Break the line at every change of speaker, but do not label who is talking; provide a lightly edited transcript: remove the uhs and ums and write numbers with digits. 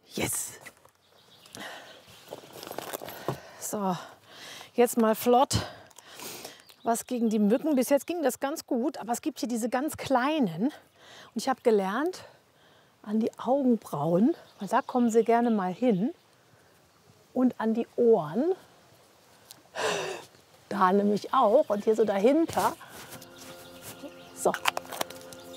Yes. So, jetzt mal flott was gegen die Mücken. Bis jetzt ging das ganz gut, aber es gibt hier diese ganz kleinen. Und ich habe gelernt, an die Augenbrauen, weil da kommen sie gerne mal hin. Und an die Ohren, da nämlich auch. Und hier so dahinter. So,